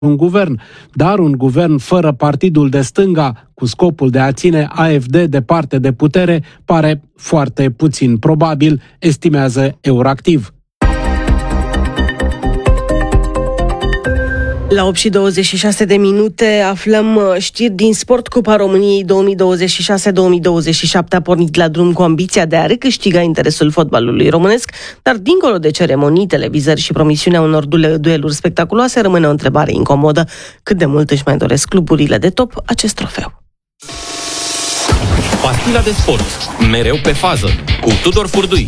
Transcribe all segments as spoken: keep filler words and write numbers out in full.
un guvern, dar un guvern fără partidul de stânga, cu scopul de a ține A F D departe de putere, pare foarte puțin probabil, estimează Euractiv. La opt și douăzeci și șase de minute aflăm știri din sport. Cupa României două mii douăzeci și șase două mii douăzeci și șapte a pornit la drum cu ambiția de a recâștiga interesul fotbalului românesc, dar dincolo de ceremonii, televizări și promisiunea unor dueluri spectaculoase, rămâne o întrebare incomodă. Cât de mult își mai doresc cluburile de top acest trofeu? Pastila de sport, mereu pe fază, cu Tudor Furdui.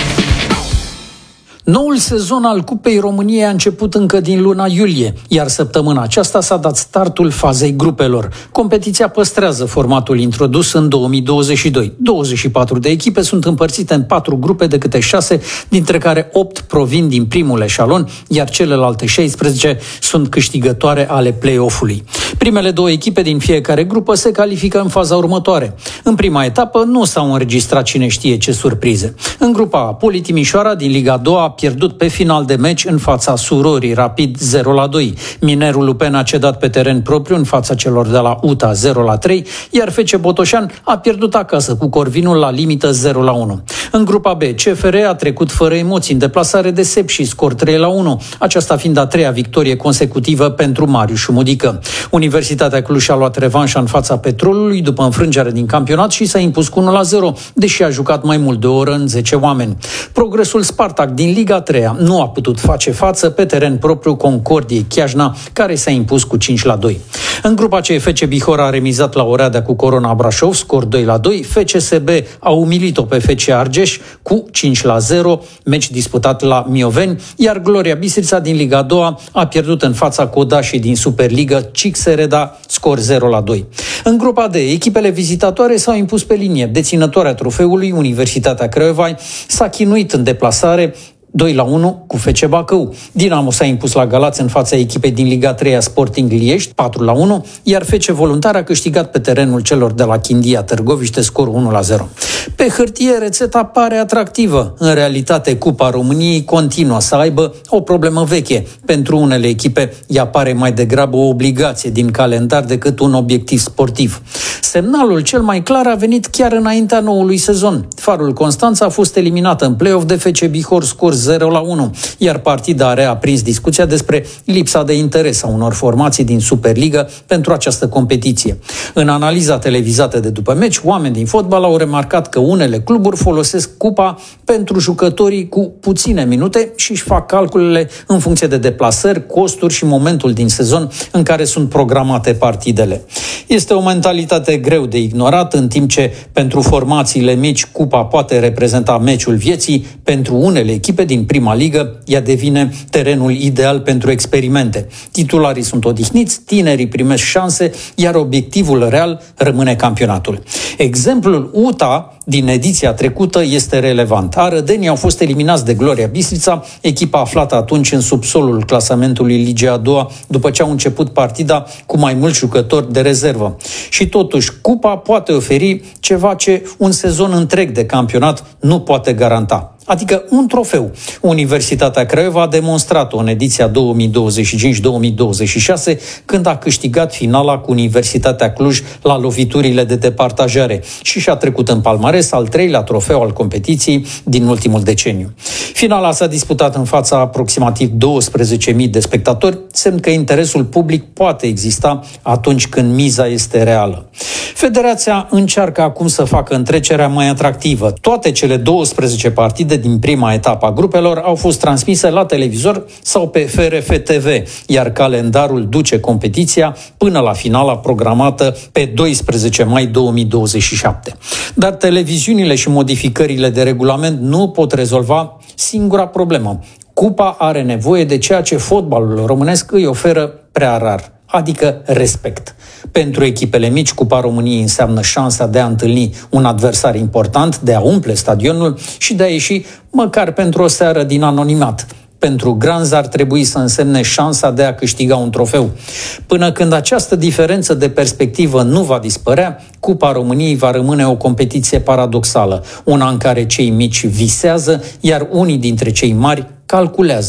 Noul sezon al Cupei României a început încă din luna iulie, iar săptămâna aceasta s-a dat startul fazei grupelor. Competiția păstrează formatul introdus în două mii douăzeci și doi. douăzeci și patru de echipe sunt împărțite în patru grupe de câte șase, dintre care opt provin din primul eșalon, iar celelalte șaisprezece sunt câștigătoare ale play-off-ului. Primele două echipe din fiecare grupă se califică în faza următoare. În prima etapă nu s-au înregistrat cine știe ce surprize. În grupa A, Poli Timișoara din Liga a doua a pierdut pe final de meci în fața Surorii Rapid zero la doi. Minerul Lupen a cedat pe teren propriu în fața celor de la U T A zero la trei, iar F C Botoșan a pierdut acasă cu Corvinul la limită zero la unu. În grupa B, C F R a trecut fără emoții în deplasare de Sepși, scor trei la unu, aceasta fiind a treia victorie consecutivă pentru Marius Șumudică. Universitatea Cluj a luat revanșa în fața Petrolului după înfrângerea din campionat și s-a impus cu unu la zero, deși a jucat mai mult de o oră în zece oameni. Progresul Spartak din Liga a treia nu a putut face față pe teren propriu Concordiei Chiajna, care s-a impus cu cinci la doi. În grupa C, F C Bihor a remizat la Oradea cu Corona Brașov, scor doi la doi, F C S B a umilit-o pe F C Argeș cu cinci la zero, meci disputat la Mioveni, iar Gloria Bistrița din Liga a doua a pierdut în fața Codașii din Superliga Cixereda, scor zero la doi. În grupa D, echipele vizitatoare s-au impus pe linie. Deținătoarea trofeului, Universitatea Craiova, s-a chinuit în deplasare doi la unu cu F C Bacău. Dinamo s-a impus la Galați în fața echipei din Liga a treia Sporting Liești, patru la unu, iar F C Voluntar a câștigat pe terenul celor de la Chindia Târgoviște, scor unu la zero. Pe hârtie, rețeta pare atractivă. În realitate, Cupa României continuă să aibă o problemă veche. Pentru unele echipe, ea pare mai degrabă o obligație din calendar decât un obiectiv sportiv. Semnalul cel mai clar a venit chiar înaintea noului sezon. Farul Constanța a fost eliminată în play-off de F C Bihor, scor zero la unu, iar partida a reaprins discuția despre lipsa de interes a unor formații din Superliga pentru această competiție. În analiza televizată de după meci, oameni din fotbal au remarcat că unele cluburi folosesc cupa pentru jucătorii cu puține minute și își fac calculele în funcție de deplasări, costuri și momentul din sezon în care sunt programate partidele. Este o mentalitate greu de ignorat, în timp ce pentru formațiile mici cupa poate reprezenta meciul vieții, pentru unele echipe din prima ligă, ea devine terenul ideal pentru experimente. Titularii sunt odihniți, tinerii primesc șanse, iar obiectivul real rămâne campionatul. Exemplul U T A din ediția trecută este relevant. Arădenii au fost eliminați de Gloria Bistrița, echipa aflată atunci în subsolul clasamentului Ligii a doua, după ce au început partida cu mai mulți jucători de rezervă. Și totuși, cupa poate oferi ceva ce un sezon întreg de campionat nu poate garanta. Adică un trofeu. Universitatea Craiova a demonstrat-o în ediția două mii douăzeci și cinci două mii douăzeci și șase, când a câștigat finala cu Universitatea Cluj la loviturile de departajare și și-a trecut în palmares al treilea trofeu al competiției din ultimul deceniu. Finala s-a disputat în fața aproximativ douăsprezece mii de spectatori, semn că interesul public poate exista atunci când miza este reală. Federația încearcă acum să facă întrecerea mai atractivă. Toate cele douăsprezece partide din prima etapă a grupelor au fost transmise la televizor sau pe F R F T V, iar calendarul duce competiția până la finala programată pe doisprezece mai două mii douăzeci și șapte. Dar televiziunile și modificările de regulament nu pot rezolva singura problemă. Cupa are nevoie de ceea ce fotbalul românesc îi oferă prea rar, adică respect. Pentru echipele mici, Cupa României înseamnă șansa de a întâlni un adversar important, de a umple stadionul și de a ieși măcar pentru o seară din anonimat. Pentru Granz ar trebui să însemne șansa de a câștiga un trofeu. Până când această diferență de perspectivă nu va dispărea, Cupa României va rămâne o competiție paradoxală, una în care cei mici visează, iar unii dintre cei mari calculează.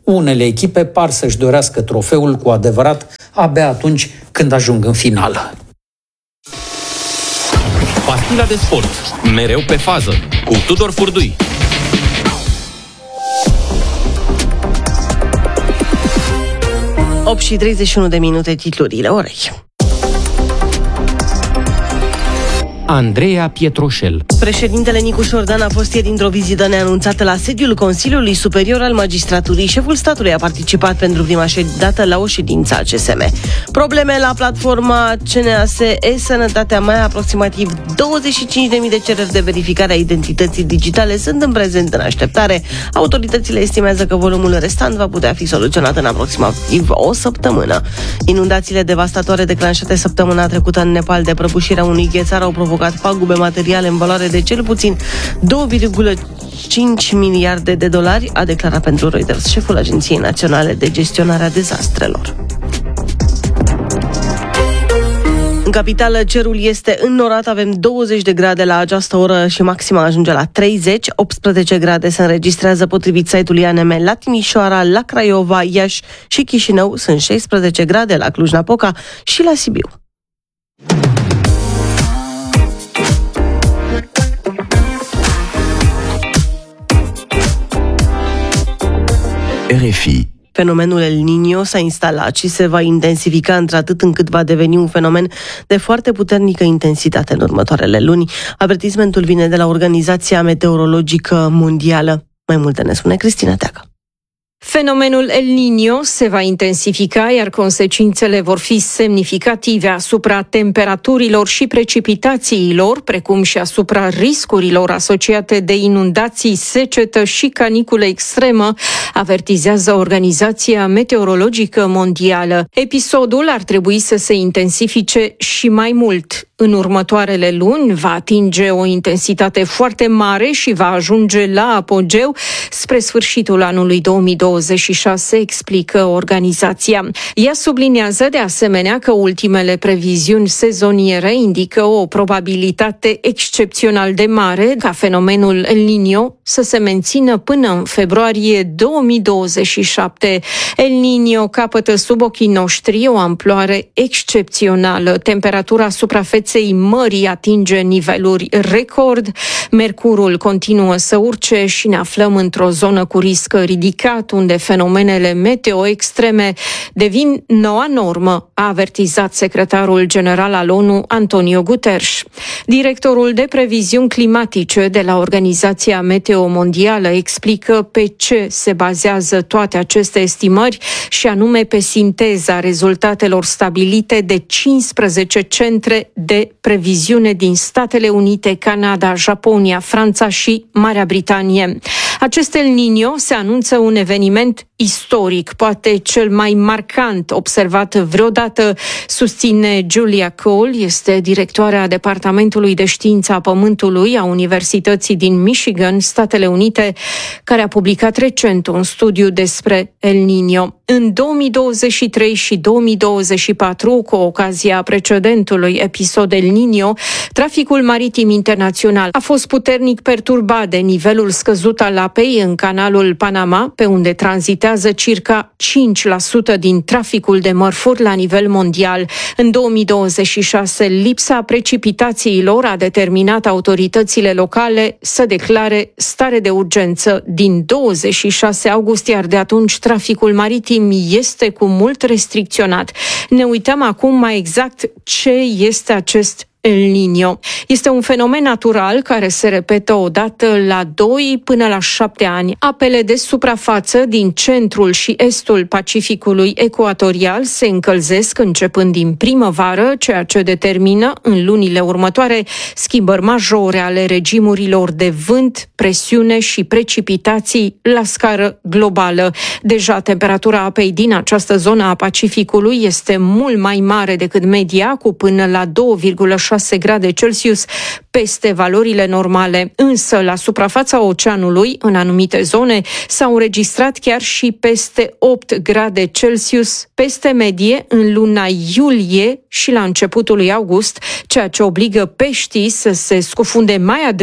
Unele echipe par să-și dorească trofeul cu adevărat abia atunci când ajung în finală. Pastila de sport. Mereu pe fază. Cu Tudor Furdui. opt și treizeci și unu de minute, titlurile orei. Andreea Pietroșel. Președintele Nicu Șordan a fost ieri într-o vizită neanunțată la sediul Consiliului Superior al Magistraturii. Șeful statului a participat pentru prima dată la o ședință a C S M. Probleme la platforma C N A S E-Sănătatea Mai, aproximativ douăzeci și cinci de mii de cereri de verificare a identității digitale sunt în prezent în așteptare. Autoritățile estimează că volumul restant va putea fi soluționat în aproximativ o săptămână. Inundațiile devastatoare declanșate săptămâna trecută în Nepal de prăbușirea unui ghețar au provocat pagube materiale în valoare de cel puțin doi virgulă cinci miliarde de dolari, a declarat pentru Reuters șeful Agenției Naționale de Gestionare a Dezastrelor. În capitală, cerul este înnorat, avem douăzeci de grade la această oră și maxima ajunge la treizeci, optsprezece grade se înregistrează potrivit site-ului A N M la Timișoara, la Craiova, Iași și Chișinău, sunt șaisprezece grade la Cluj-Napoca și la Sibiu. R F I. Fenomenul El Niño s-a instalat și se va intensifica într-atât încât va deveni un fenomen de foarte puternică intensitate în următoarele luni. Avertismentul vine de la Organizația Meteorologică Mondială. Mai multe ne spune Cristina Teacă. Fenomenul El Niño se va intensifica, iar consecințele vor fi semnificative asupra temperaturilor și precipitațiilor, precum și asupra riscurilor asociate de inundații, secetă și caniculă extremă, avertizează Organizația Meteorologică Mondială. Episodul ar trebui să se intensifice și mai mult. În următoarele luni va atinge o intensitate foarte mare și va ajunge la apogeu spre sfârșitul anului două mii douăzeci și șase, explică organizația. Ea subliniază de asemenea că ultimele previziuni sezoniere indică o probabilitate excepțional de mare ca fenomenul El Niño să se mențină până în februarie două mii douăzeci și șapte. El Niño capătă sub ochii noștri o amploare excepțională. Temperatura suprafeței mării atinge niveluri record, mercurul continuă să urce și ne aflăm într-o zonă cu risc ridicat, unde fenomenele meteo extreme devin noua normă, a avertizat secretarul general al ONU, Antonio Guterres. Directorul de previziuni climatice de la Organizația Meteo Mondială explică pe ce se bazează toate aceste estimări și anume pe sinteza rezultatelor stabilite de cincisprezece centre de previziune din Statele Unite, Canada, Japonia, Franța și Marea Britanie. Acest El Niño se anunță un eveniment istoric, poate cel mai marcant observat vreodată, susține Julia Cole, este directoarea Departamentului de Știință a Pământului a Universității din Michigan, Statele Unite, care a publicat recent un studiu despre El Niño. În două mii douăzeci și trei și două mii douăzeci și patru, cu ocazia precedentului episod El Niño, traficul maritim internațional a fost puternic perturbat de nivelul scăzut al apei în canalul Panama, pe unde tranzitează circa cinci la sută din traficul de mărfuri la nivel mondial. În două mii douăzeci și șase, lipsa precipitațiilor a determinat autoritățile locale să declare stare de urgență. Din douăzeci și șase august, iar de atunci traficul maritim este cu mult restricționat. Ne uităm acum mai exact ce este acest El Niño. Este un fenomen natural care se repetă odată la doi până la șapte ani. Apele de suprafață din centrul și estul Pacificului ecuatorial se încălzesc începând din primăvară, ceea ce determină în lunile următoare schimbări majore ale regimurilor de vânt, presiune și precipitații la scară globală. Deja temperatura apei din această zonă a Pacificului este mult mai mare decât media, cu până la doi virgulă șase grade Celsius peste valorile normale. Însă, la suprafața oceanului, în anumite zone, s-au înregistrat chiar și peste opt grade Celsius peste medie în luna iulie și la începutul lui august, ceea ce obligă peștii să se scufunde mai adânc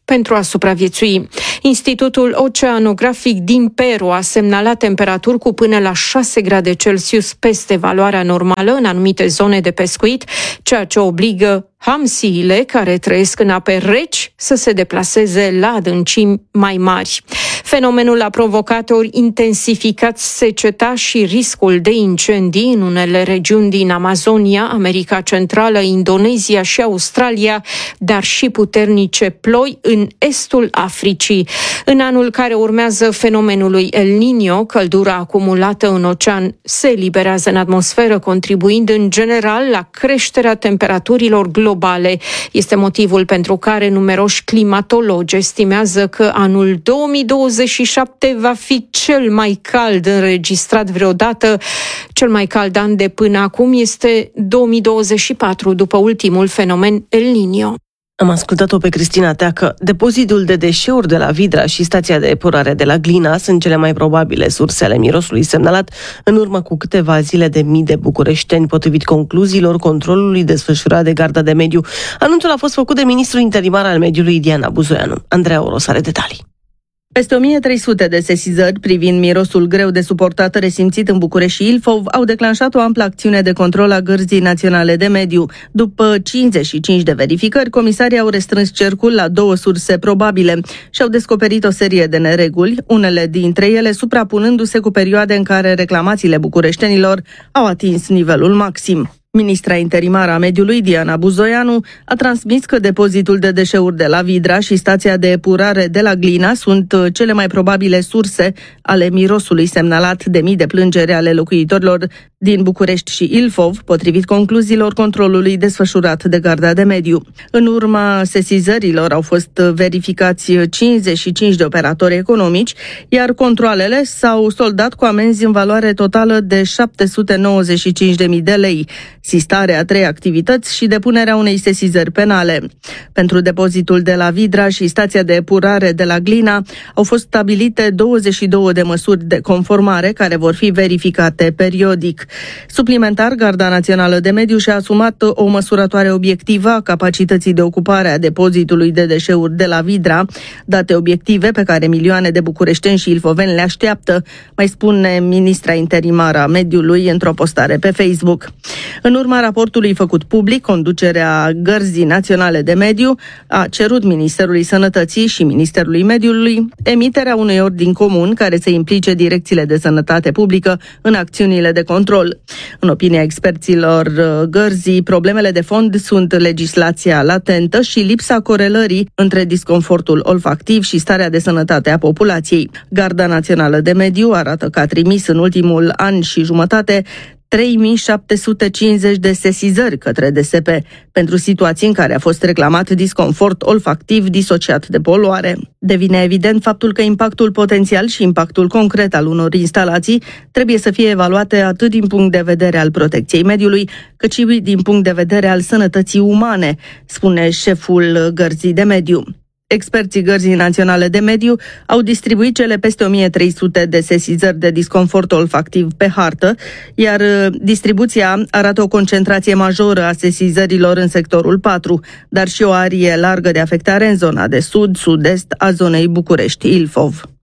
pentru a supraviețui. Institutul Oceanografic din Peru a semnalat temperaturi cu până la șase grade Celsius peste valoarea normală în anumite zone de pescuit, ceea ce obligă hamsiile care trăiesc în ape reci să se deplaseze la adâncimi mai mari. Fenomenul a provocat ori intensificat seceta și riscul de incendii în unele regiuni din Amazonia, America Centrală, Indonezia și Australia, dar și puternice ploi în estul Africii. În anul care urmează fenomenului El Niño, căldura acumulată în ocean se eliberează în atmosferă, contribuind în general la creșterea temperaturilor globale. Este motivul pentru care numeroși climatologi estimează că anul două mii douăzeci și șapte va fi cel mai cald înregistrat vreodată. Cel mai cald an de până acum este două mii douăzeci și patru, după ultimul fenomen El Niño. Am ascultat-o pe Cristina Teacă. Depozitul de deșeuri de la Vidra și stația de epurare de la Glina sunt cele mai probabile surse ale mirosului semnalat în urmă cu câteva zile de mii de bucureșteni, potrivit concluziilor controlului desfășurat de Garda de Mediu. Anunțul a fost făcut de ministrul interimar al mediului, Diana Buzoianu. Andreea Oros are detalii. Peste o mie trei sute de sesizări privind mirosul greu de suportat resimțit în București și Ilfov au declanșat o amplă acțiune de control a Gărzii Naționale de Mediu. După cincizeci și cinci de verificări, comisarii au restrâns cercul la două surse probabile și au descoperit o serie de nereguli, unele dintre ele suprapunându-se cu perioade în care reclamațiile bucureștenilor au atins nivelul maxim. Ministra interimară a mediului, Diana Buzoianu, a transmis că depozitul de deșeuri de la Vidra și stația de epurare de la Glina sunt cele mai probabile surse ale mirosului semnalat de mii de plângeri ale locuitorilor din București și Ilfov, potrivit concluziilor controlului desfășurat de Garda de Mediu. În urma sesizărilor au fost verificați cincizeci și cinci de operatori economici, iar controalele s-au soldat cu amenzi în valoare totală de șapte sute nouăzeci și cinci de mii de lei. Sistarea trei activități și depunerea unei sesizări penale. Pentru depozitul de la Vidra și stația de epurare de la Glina au fost stabilite douăzeci și două de măsuri de conformare care vor fi verificate periodic. Suplimentar, Garda Națională de Mediu și-a asumat o măsurătoare obiectivă a capacității de ocupare a depozitului de deșeuri de la Vidra, date obiective pe care milioane de bucureșteni și ilfoveni le așteaptă, mai spune ministra interimară a mediului într-o postare pe Facebook. În urma raportului făcut public, conducerea Gărzii Naționale de Mediu a cerut Ministerului Sănătății și Ministerului Mediului emiterea unei ordini comun care să implice direcțiile de sănătate publică în acțiunile de control. În opinia experților Gărzii, problemele de fond sunt legislația latentă și lipsa corelării între disconfortul olfactiv și starea de sănătate a populației. Garda Națională de Mediu arată că a trimis în ultimul an și jumătate trei mii șapte sute cincizeci de sesizări către D S P pentru situații în care a fost reclamat disconfort olfactiv disociat de poluare. Devine evident faptul că impactul potențial și impactul concret al unor instalații trebuie să fie evaluate atât din punct de vedere al protecției mediului, cât și din punct de vedere al sănătății umane, spune șeful Gărzii de Mediu. Experții Gărzii Naționale de Mediu au distribuit cele peste o mie trei sute de sesizări de disconfort olfactiv pe hartă, iar distribuția arată o concentrație majoră a sesizărilor în sectorul patru, dar și o arie largă de afectare în zona de sud, sud-est a zonei București-Ilfov.